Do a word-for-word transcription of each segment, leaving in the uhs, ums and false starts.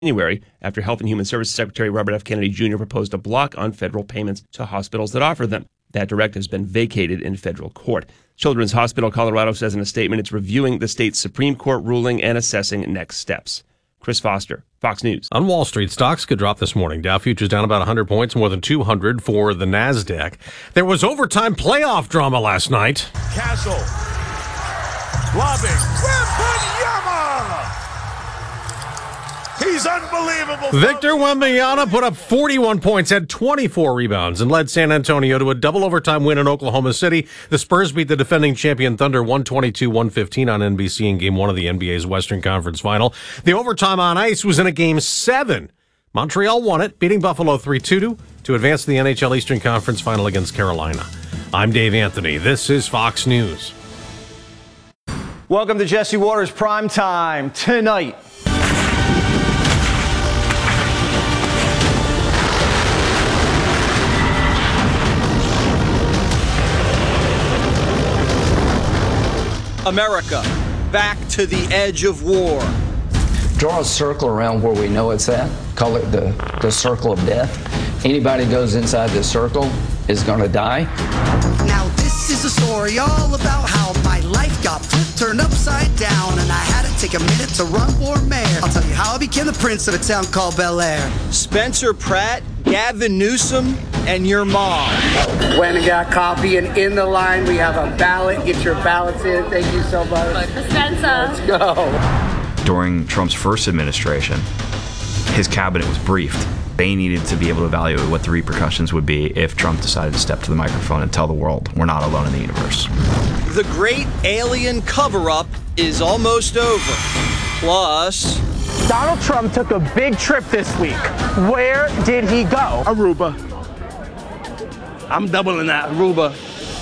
January after Health and Human Services Secretary Robert F. Kennedy Junior proposed a block on federal payments to hospitals that offer them. That directive has been vacated in federal court. Children's Hospital Colorado says in a statement it's reviewing the state's Supreme Court ruling and assessing next steps. Chris Foster, Fox News. On Wall Street, stocks could drop this morning. Dow futures down about one hundred points, more than two hundred for the NASDAQ. There was overtime playoff drama last night. Castle. Lobbing. Wembanyama! He's unbelievable. Victor Wembanyama put up forty-one points, had twenty-four rebounds, and led San Antonio to a double overtime win in Oklahoma City. The Spurs beat the defending champion Thunder one twenty-two to one fifteen on N B C in Game one of the N B A's Western Conference Final. The overtime on ice was in a Game seven. Montreal won it, beating Buffalo three two to advance to the N H L Eastern Conference Final against Carolina. I'm Dave Anthony. This is Fox News. Welcome to Jesse Waters Prime Time. Tonight, America, back to the edge of war. Draw a circle around where we know it's at. Call it the, the circle of death. Anybody goes inside this circle is going to die. Now this is a story all about how my life got flipped, turned upside down, and I had to take a minute to run for mayor. I'll tell you how I became the prince of a town called Bel Air. Spencer Pratt, Gavin Newsom, and your mom. Went and got coffee, and in the line we have a ballot. Get your ballots in. Thank you so much. Spencer. Let's go. During Trump's first administration, his cabinet was briefed. They needed to be able to evaluate what the repercussions would be if Trump decided to step to the microphone and tell the world we're not alone in the universe. The great alien cover-up is almost over. Plus, Donald Trump took a big trip this week. Where did he go? Aruba. I'm doubling that. Aruba.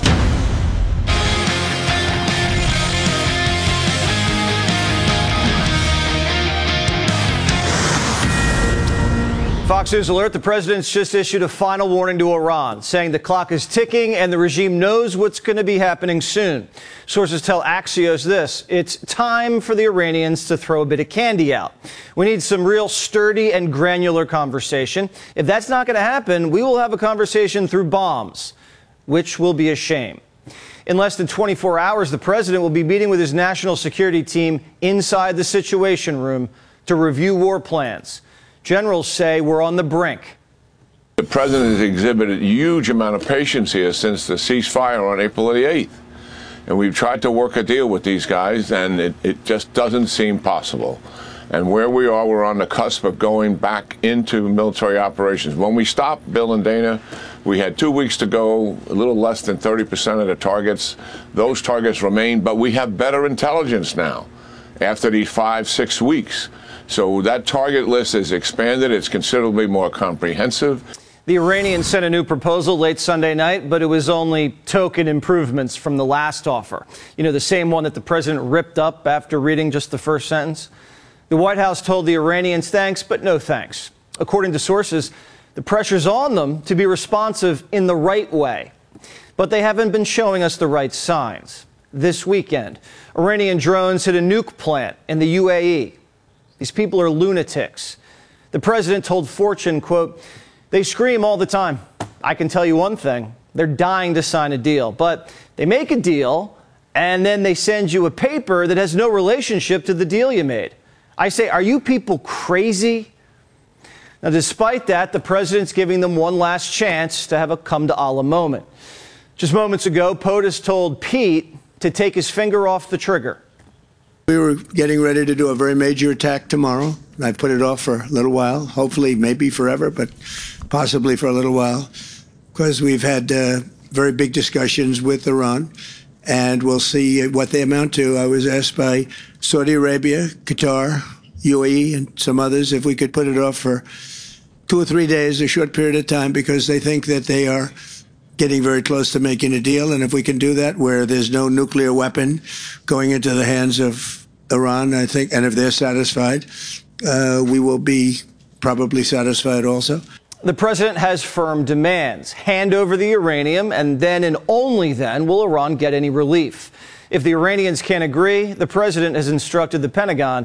Fox News alert, the president's just issued a final warning to Iran, saying the clock is ticking and the regime knows what's going to be happening soon. Sources tell Axios this: it's time for the Iranians to throw a bit of candy out. We need some real sturdy and granular conversation. If that's not going to happen, we will have a conversation through bombs, which will be a shame. In less than twenty-four hours, the president will be meeting with his national security team inside the Situation Room to review war plans. Generals say we're on the brink. The president has exhibited a huge amount of patience here since the ceasefire on April the eighth. And we've tried to work a deal with these guys, and it, it just doesn't seem possible. And where we are, we're on the cusp of going back into military operations. When we stopped, Bill and Dana, we had two weeks to go, a little less than thirty percent of the targets. Those targets remain, but we have better intelligence now after these five, six weeks. So that target list is expanded. It's considerably more comprehensive. The Iranians sent a new proposal late Sunday night, but it was only token improvements from the last offer. You know, the same one that the president ripped up after reading just the first sentence. The White House told the Iranians thanks, but no thanks. According to sources, the pressure's on them to be responsive in the right way. But they haven't been showing us the right signs. This weekend, Iranian drones hit a nuke plant in the U A E. These people are lunatics. The president told Fortune, quote, they scream all the time. I can tell you one thing. They're dying to sign a deal. But they make a deal, and then they send you a paper that has no relationship to the deal you made. I say, are you people crazy? Now, despite that, the president's giving them one last chance to have a come-to-Allah moment. Just moments ago, POTUS told Pete to take his finger off the trigger. We were getting ready to do a very major attack tomorrow. I put it off for a little while, hopefully maybe forever, but possibly for a little while, because we've had uh, very big discussions with Iran, and we'll see what they amount to. I was asked by Saudi Arabia, Qatar, U A E, and some others if we could put it off for two or three days, a short period of time, because they think that they are getting very close to making a deal. And if we can do that where there's no nuclear weapon going into the hands of Iran, I think, and if they're satisfied, uh, we will be probably satisfied also. The president has firm demands. Hand over the uranium, and then and only then will Iran get any relief. If the Iranians can't agree, the president has instructed the Pentagon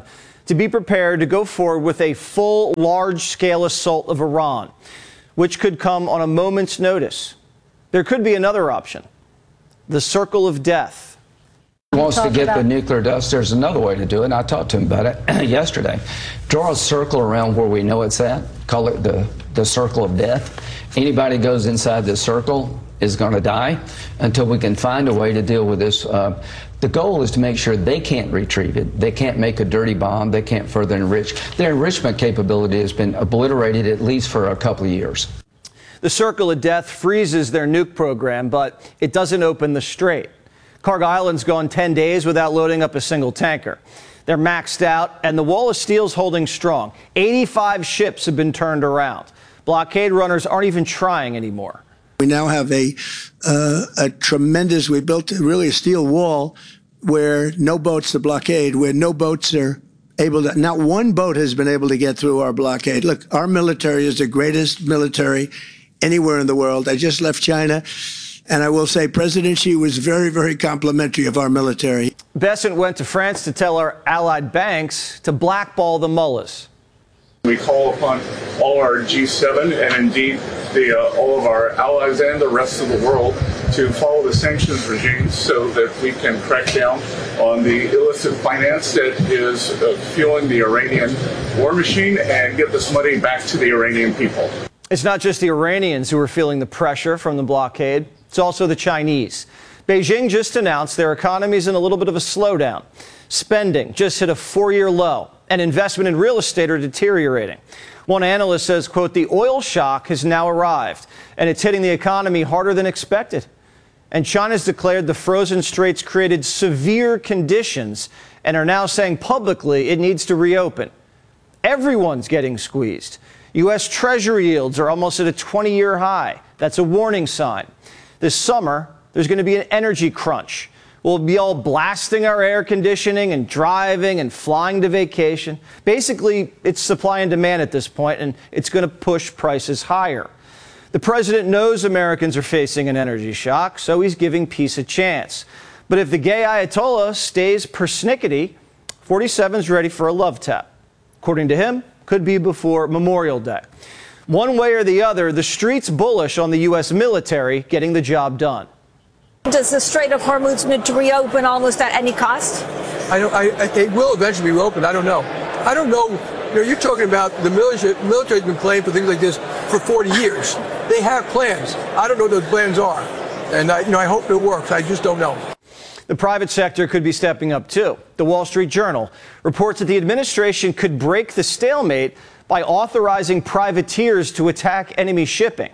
to be prepared to go forward with a full, large-scale assault of Iran, which could come on a moment's notice. There could be another option, the circle of death. Wants to get the nuclear dust. There's another way to do it, and I talked to him about it yesterday. Draw a circle around where we know it's at. Call it the, the circle of death. Anybody goes inside this circle is going to die until we can find a way to deal with this. Uh, the goal is to make sure they can't retrieve it. They can't make a dirty bomb. They can't further enrich. Their enrichment capability has been obliterated at least for a couple of years. The circle of death freezes their nuke program, but it doesn't open the strait. Cargo Island's gone ten days without loading up a single tanker. They're maxed out, and the wall of steel's holding strong. eighty-five ships have been turned around. Blockade runners aren't even trying anymore. We now have a, uh, a tremendous, we built really a steel wall where no boats to blockade, where no boats are able to, not one boat has been able to get through our blockade. Look, our military is the greatest military anywhere in the world. I just left China. And I will say President Xi was very, very complimentary of our military. Bessent went to France to tell our allied banks to blackball the mullahs. We call upon all our G seven and indeed the, uh, all of our allies and the rest of the world to follow the sanctions regime so that we can crack down on the illicit finance that is uh, fueling the Iranian war machine and get this money back to the Iranian people. It's not just the Iranians who are feeling the pressure from the blockade. It's also the Chinese. Beijing just announced their economy is in a little bit of a slowdown. Spending just hit a four-year low, and investment in real estate are deteriorating. One analyst says, quote, the oil shock has now arrived, and it's hitting the economy harder than expected. And China's declared the frozen straits created severe conditions and are now saying publicly it needs to reopen. Everyone's getting squeezed. U S Treasury yields are almost at a twenty-year high. That's a warning sign. This summer, there's going to be an energy crunch. We'll be all blasting our air conditioning and driving and flying to vacation. Basically, it's supply and demand at this point, and it's going to push prices higher. The president knows Americans are facing an energy shock, so he's giving peace a chance. But if the gay Ayatollah stays persnickety, forty-seven's ready for a love tap. According to him, could be before Memorial Day. One way or the other, the street's bullish on the U S military getting the job done. Does the Strait of Hormuz need to reopen almost at any cost? I don't. I, I, it will eventually be reopened. I don't know. I don't know. You know, you're talking about the military. Military's been playing for things like this for forty years. They have plans. I don't know what those plans are, and I, you know, I hope it works. I just don't know. The private sector could be stepping up too. The Wall Street Journal reports that the administration could break the stalemate by authorizing privateers to attack enemy shipping.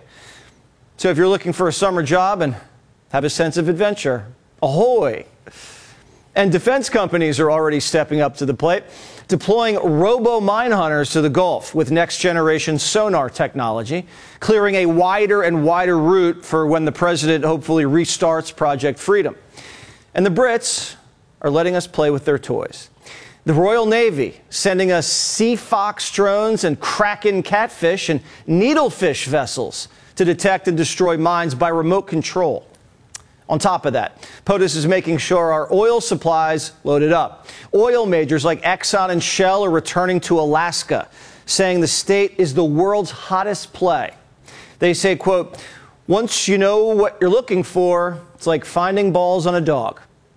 So if you're looking for a summer job and have a sense of adventure, ahoy. And defense companies are already stepping up to the plate, deploying robo-mine hunters to the Gulf with next-generation sonar technology, clearing a wider and wider route for when the president hopefully restarts Project Freedom. And the Brits are letting us play with their toys. The Royal Navy sending us Sea Fox drones and Kraken catfish and needlefish vessels to detect and destroy mines by remote control. On top of that, POTUS is making sure our oil supplies loaded up. Oil majors like Exxon and Shell are returning to Alaska, saying the state is the world's hottest play. They say, quote, once you know what you're looking for, it's like finding balls on a dog.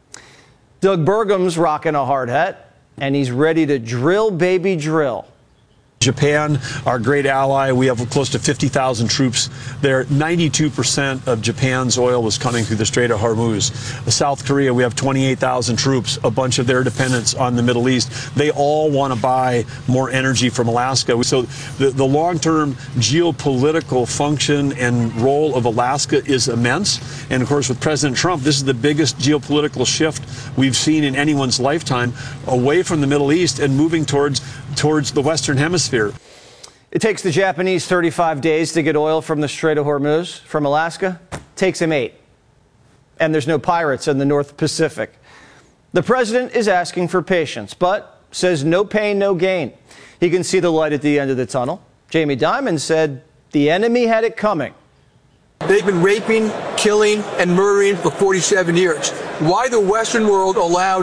Doug Burgum's rocking a hard hat, and he's ready to drill, baby, drill. Japan, our great ally, we have close to fifty thousand troops there. ninety-two percent of Japan's oil was coming through the Strait of Hormuz. South Korea, we have twenty-eight thousand troops, a bunch of their dependents on the Middle East. They all want to buy more energy from Alaska. So the, the long-term geopolitical function and role of Alaska is immense. And of course, with President Trump, this is the biggest geopolitical shift we've seen in anyone's lifetime, away from the Middle East and moving towards towards the Western Hemisphere. It takes the Japanese thirty-five days to get oil from the Strait of Hormuz from Alaska. It takes them eight. And there's no pirates in the North Pacific. The president is asking for patience, but says no pain, no gain. He can see the light at the end of the tunnel. Jamie Dimon said the enemy had it coming. They've been raping, killing, and murdering for forty-seven years. Why the Western world allowed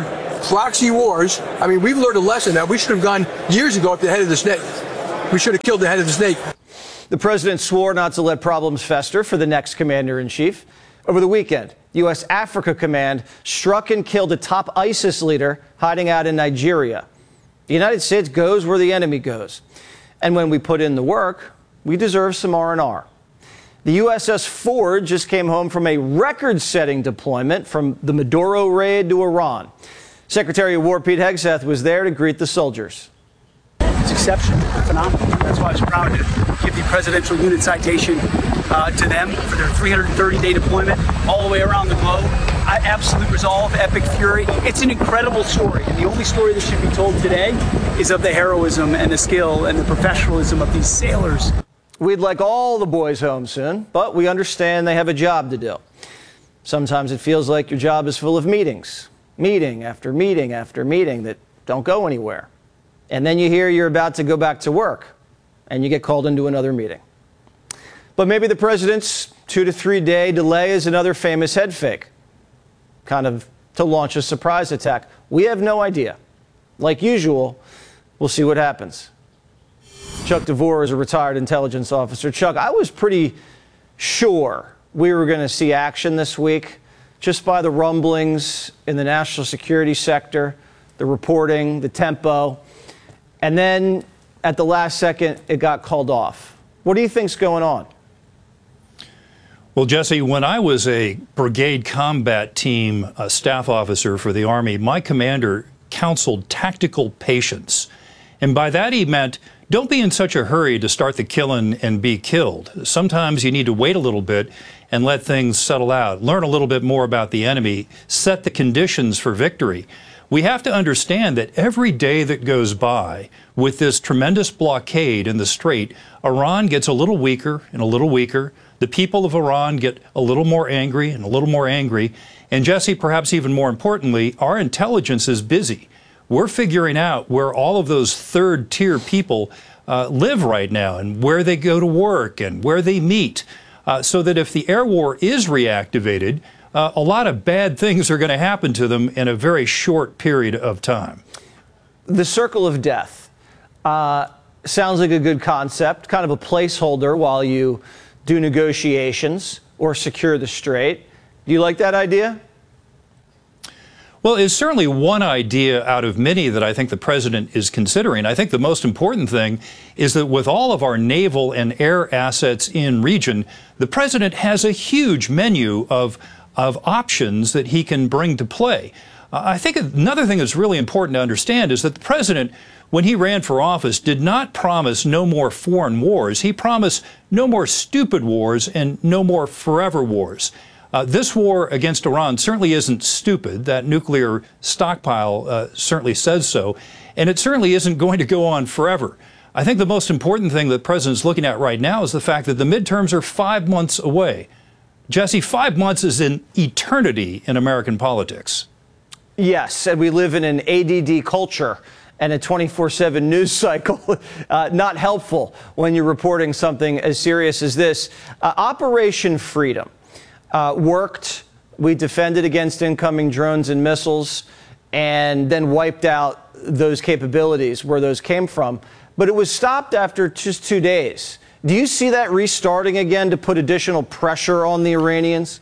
proxy wars. I mean, we've learned a lesson now. We should have gone years ago at the head of the snake. We should have killed the head of the snake. The president swore not to let problems fester for the next commander-in-chief. Over the weekend, U S Africa Command struck and killed a top ISIS leader hiding out in Nigeria. The United States goes where the enemy goes. And when we put in the work, we deserve some R and R. The U S S Ford just came home from a record-setting deployment from the Maduro raid to Iran. Secretary of War Pete Hegseth was there to greet the soldiers. It's exceptional, phenomenal. That's why I was proud to give the Presidential Unit Citation uh, to them for their three hundred thirty day deployment all the way around the globe. I, absolute resolve, epic fury. It's an incredible story, and the only story that should be told today is of the heroism and the skill and the professionalism of these sailors. We'd like all the boys home soon, but we understand they have a job to do. Sometimes it feels like your job is full of meetings, meeting after meeting after meeting that don't go anywhere. And then you hear you're about to go back to work, and you get called into another meeting. But maybe the president's two to three day delay is another famous head fake, kind of to launch a surprise attack. We have no idea. Like usual, we'll see what happens. Chuck DeVore is a retired intelligence officer. Chuck, I was pretty sure we were going to see action this week just by the rumblings in the national security sector, the reporting, the tempo. And then at the last second, it got called off. What do you think's going on? Well, Jesse, when I was a brigade combat team uh, staff officer for the Army, my commander counseled tactical patience. And by that he meant, don't be in such a hurry to start the killing and be killed. Sometimes you need to wait a little bit and let things settle out, learn a little bit more about the enemy, set the conditions for victory. We have to understand that every day that goes by with this tremendous blockade in the Strait, Iran gets a little weaker and a little weaker. The people of Iran get a little more angry and a little more angry. And Jesse, perhaps even more importantly, our intelligence is busy. We're figuring out where all of those third-tier people uh, live right now and where they go to work and where they meet, uh, so that if the air war is reactivated, Uh, a lot of bad things are going to happen to them in a very short period of time. The circle of death uh, sounds like a good concept, kind of a placeholder while you do negotiations or secure the Strait. Do you like that idea? Well, it's certainly one idea out of many that I think the president is considering. I think the most important thing is that with all of our naval and air assets in region, the president has a huge menu of of options that he can bring to play. Uh, I think another thing that's really important to understand is that the president, when he ran for office, did not promise no more foreign wars. He promised no more stupid wars and no more forever wars. Uh, this war against Iran certainly isn't stupid. That nuclear stockpile uh, certainly says so. And it certainly isn't going to go on forever. I think the most important thing that the president's looking at right now is the fact that the midterms are five months away. Jesse, five months is an eternity in American politics. Yes, and we live in an A D D culture and a twenty-four seven news cycle. Uh, not helpful when you're reporting something as serious as this. Uh, Operation Freedom uh, worked. We defended against incoming drones and missiles and then wiped out those capabilities where those came from. But it was stopped after just two days. Do you see that restarting again to put additional pressure on the Iranians?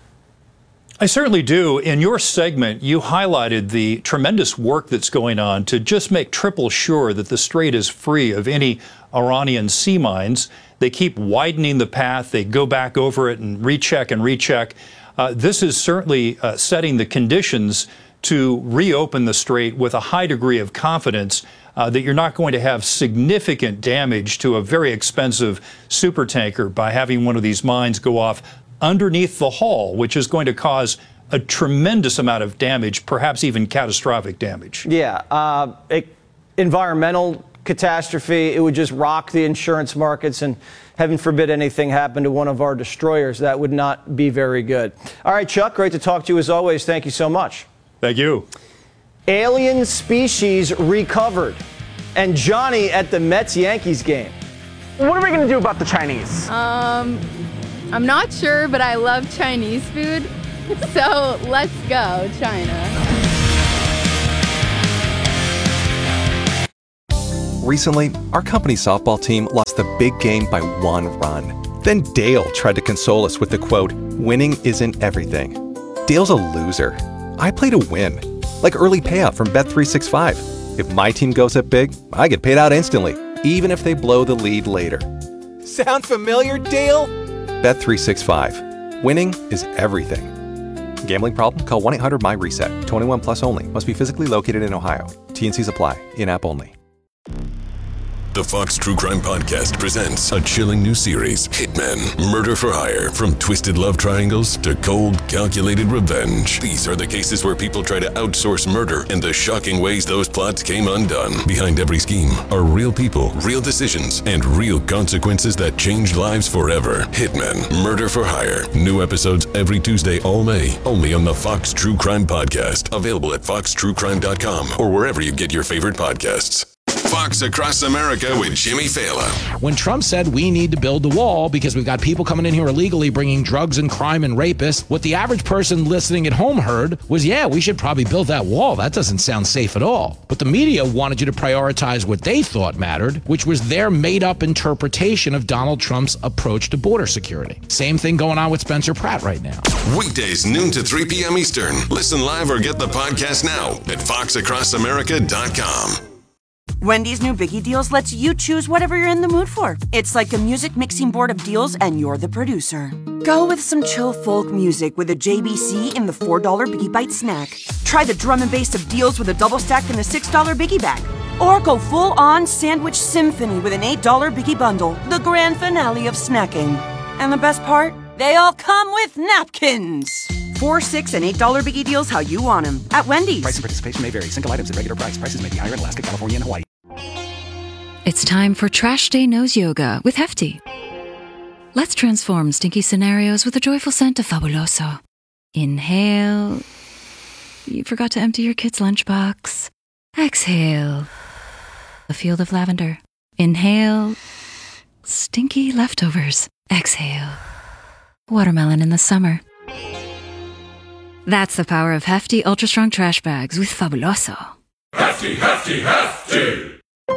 I certainly do. In your segment, you highlighted the tremendous work that's going on to just make triple sure that the Strait is free of any Iranian sea mines. They keep widening the path. They go back over it and recheck and recheck. Uh, this is certainly uh, setting the conditions to reopen the Strait with a high degree of confidence Uh, that you're not going to have significant damage to a very expensive supertanker by having one of these mines go off underneath the hull, which is going to cause a tremendous amount of damage, perhaps even catastrophic damage. Yeah. Uh, it, environmental catastrophe. It would just rock the insurance markets, and heaven forbid anything happened to one of our destroyers. That would not be very good. All right, Chuck, great to talk to you as always. Thank you so much. Thank you. Alien species recovered. And Johnny at the Mets-Yankees game. What are we going to do about the Chinese? Um, I'm not sure, but I love Chinese food. So let's go, China. Recently, our company softball team lost the big game by one run. Then Dale tried to console us with the quote, "Winning isn't everything." Dale's a loser. I play to win. Like early payout from Bet three sixty-five. If my team goes up big, I get paid out instantly, even if they blow the lead later. Sound familiar, Dale? Bet three sixty-five. Winning is everything. Gambling problem? Call one eight hundred M Y reset. twenty-one plus only. Must be physically located in Ohio. T and Cs apply. In-app only. The Fox True Crime Podcast presents a chilling new series, Hitmen, Murder for Hire. From twisted love triangles to cold, calculated revenge. These are the cases where people try to outsource murder and the shocking ways those plots came undone. Behind every scheme are real people, real decisions, and real consequences that change lives forever. Hitmen, Murder for Hire. New episodes every Tuesday all May, only on the Fox True Crime Podcast. Available at fox true crime dot com or wherever you get your favorite podcasts. Fox Across America with Jimmy Fallon. When Trump said we need to build the wall because we've got people coming in here illegally bringing drugs and crime and rapists, what the average person listening at home heard was, yeah, we should probably build that wall. That doesn't sound safe at all. But the media wanted you to prioritize what they thought mattered, which was their made-up interpretation of Donald Trump's approach to border security. Same thing going on with Spencer Pratt right now. Weekdays, noon to three p.m. Eastern. Listen live or get the podcast now at fox across america dot com. Wendy's new Biggie Deals lets you choose whatever you're in the mood for. It's like a music mixing board of deals, and you're the producer. Go with some chill folk music with a J B C in the four dollar Biggie Bite snack. Try the drum and bass of deals with a double stack in the six dollar Biggie Bag. Or go full-on sandwich symphony with an eight dollar Biggie Bundle, the grand finale of snacking. And the best part? They all come with napkins. Four, six, and eight dollar Biggie Deals how you want them at Wendy's. Price and participation may vary. Single items at regular price. Prices may be higher in Alaska, California, and Hawaii. It's time for Trash Day Nose Yoga with Hefty. Let's transform stinky scenarios with a joyful scent of Fabuloso. Inhale. You forgot to empty your kid's lunchbox. Exhale. A field of lavender. Inhale. Stinky leftovers. Exhale. Watermelon in the summer. That's the power of Hefty Ultra Strong Trash Bags with Fabuloso. Hefty, hefty, hefty!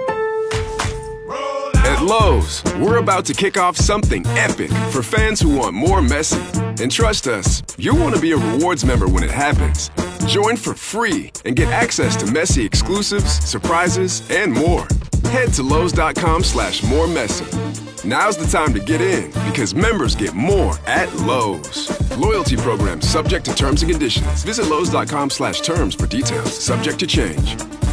At Lowe's, we're about to kick off something epic for fans who want more Messi. And trust us, you'll want to be a rewards member when it happens. Join for free and get access to Messi exclusives, surprises, and more. Head to Lowe's.com slash more Messi. Now's the time to get in because members get more at Lowe's. Loyalty program subject to terms and conditions. Visit Lowe's.com slash terms for details. Subject to change.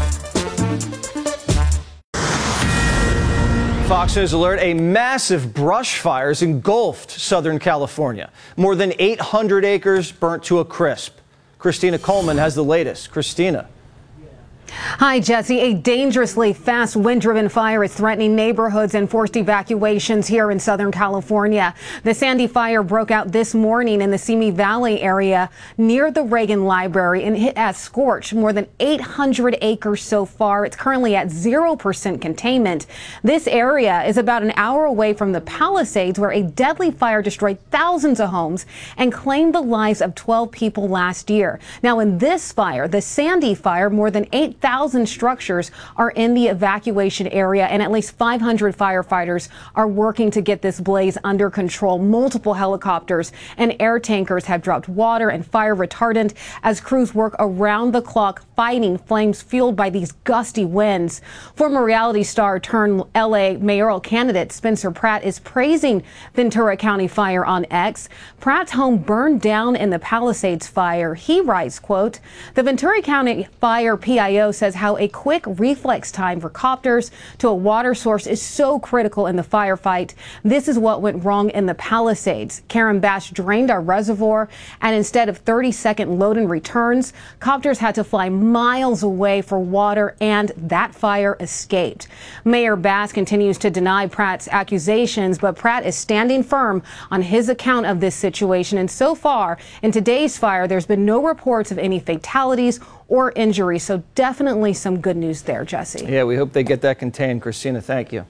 Fox News alert, a massive brush fire has engulfed Southern California. More than eight hundred acres burnt to a crisp. Christina Coleman has the latest. Christina. Hi, Jesse. A dangerously fast wind-driven fire is threatening neighborhoods and forced evacuations here in Southern California. The Sandy fire broke out this morning in the Simi Valley area near the Reagan Library, and it has scorched more than eight hundred acres so far. It's currently at zero percent containment. This area is about an hour away from the Palisades, where a deadly fire destroyed thousands of homes and claimed the lives of twelve people last year. Now, in this fire, the Sandy fire, more than eight thousand structures are in the evacuation area, and at least five hundred firefighters are working to get this blaze under control. Multiple helicopters and air tankers have dropped water and fire retardant as crews work around the clock fighting flames fueled by these gusty winds. Former reality star turned L A mayoral candidate Spencer Pratt is praising Ventura County fire on X. Pratt's home burned down in the Palisades fire. He writes, quote, "The Ventura County Fire P I O says how a quick reflex time for copters to a water source is so critical in the firefight. This is what went wrong in the Palisades. Karen Bash drained our reservoir, and instead of thirty second load and returns, copters had to fly miles away for water, and that fire escaped." Mayor Bass continues to deny Pratt's accusations, but Pratt is standing firm on his account of this situation. And so far, in today's fire, there's been no reports of any fatalities or injuries. So definitely some good news there, Jesse. Yeah, we hope they get that contained. Christina, thank you.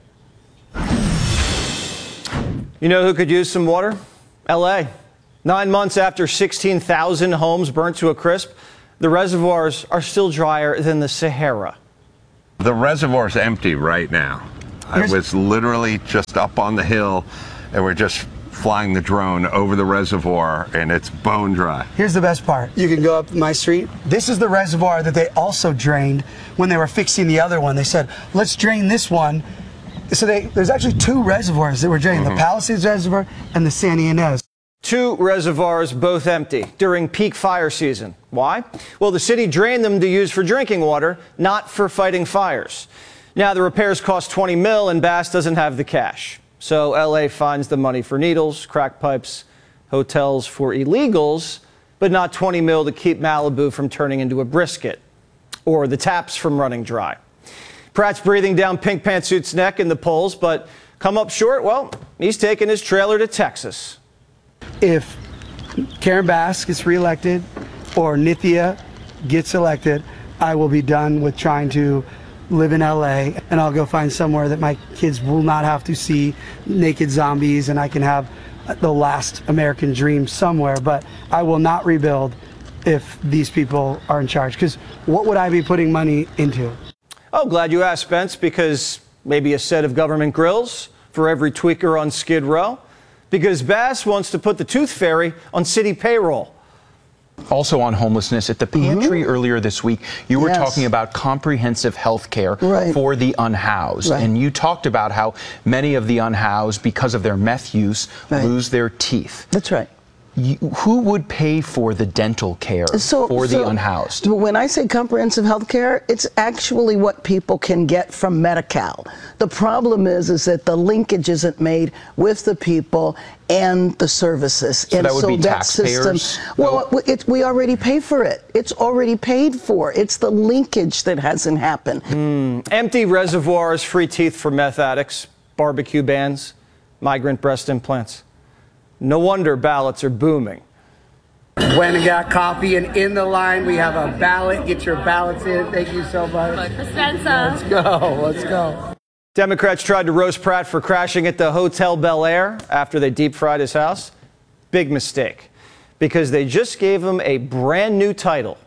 You know who could use some water? L A. Nine months after sixteen thousand homes burnt to a crisp, the reservoirs are still drier than the Sahara. The reservoir's empty right now. I was literally just up on the hill, and we're just flying the drone over the reservoir, and it's bone dry. Here's the best part. You can go up my street. This is the reservoir that they also drained when they were fixing the other one. They said, let's drain this one. So they, there's actually two reservoirs that were drained, mm-hmm. the Palisades Reservoir and the Santa Ynez. Two reservoirs, both empty, during peak fire season. Why? Well, the city drained them to use for drinking water, not for fighting fires. Now, the repairs cost twenty mil, and Bass doesn't have the cash. So L A finds the money for needles, crack pipes, hotels for illegals, but not twenty mil to keep Malibu from turning into a brisket, or the taps from running dry. Pratt's breathing down Pink Pantsuit's neck in the polls, but come up short, well, he's taking his trailer to Texas. If Karen Bass gets reelected or Nithya gets elected, I will be done with trying to live in L A, and I'll go find somewhere that my kids will not have to see naked zombies, and I can have the last American dream somewhere. But I will not rebuild if these people are in charge, because what would I be putting money into? Oh, glad you asked, Spence, because maybe a set of government grills for every tweaker on Skid Row, because Bass wants to put the Tooth Fairy on city payroll. Also on homelessness, at the pantry mm-hmm. earlier this week, you were yes. talking about comprehensive health care right. for the unhoused. Right. And you talked about how many of the unhoused, because of their meth use, right. lose their teeth. That's right. You, who would pay for the dental care so, for so the unhoused? When I say comprehensive health care, it's actually what people can get from Medi-Cal. The problem is, is that the linkage isn't made with the people and the services. So and that would so be that taxpayers? System, well, it, we already pay for it. It's already paid for. It's the linkage that hasn't happened. Mm. Empty reservoirs, free teeth for meth addicts, barbecue bans, migrant breast implants. No wonder ballots are booming. Went and got coffee, and in the line we have a ballot. Get your ballots in. Thank you so much. Let's go. Let's go. Democrats tried to roast Pratt for crashing at the Hotel Bel Air after they deep fried his house. Big mistake, because they just gave him a brand new title.